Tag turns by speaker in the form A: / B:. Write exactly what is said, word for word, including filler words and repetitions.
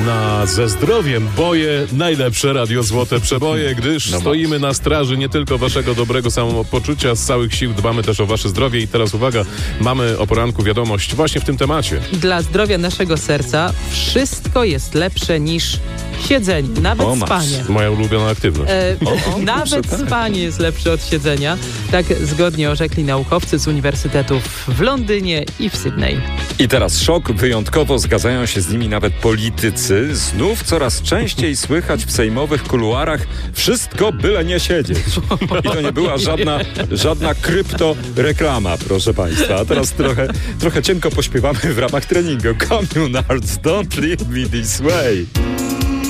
A: na Ze Zdrowiem Boje najlepsze radio Złote Przeboje, gdyż
B: No
A: stoimy na straży nie tylko waszego dobrego samopoczucia, z całych sił dbamy też o wasze zdrowie i teraz uwaga, mamy o poranku wiadomość właśnie w tym temacie.
C: Dla zdrowia naszego serca wszystko jest lepsze niż siedzenie, nawet
B: O, masz.
C: spanie.
A: Moja ulubiona aktywność.
C: E,
B: O, o,
C: nawet
B: proszę, tak.
C: spanie jest lepsze od siedzenia. Tak zgodnie orzekli naukowcy z uniwersytetów w Londynie i w Sydney.
B: I teraz szok, wyjątkowo zgadzają się z nimi nawet politycy. Znów coraz częściej słychać w sejmowych kuluarach wszystko byle nie siedzieć. I to nie była żadna, żadna kryptoreklama, proszę Państwa. A teraz trochę, trochę cienko pośpiewamy w ramach treningu. Communards, don't leave me this way.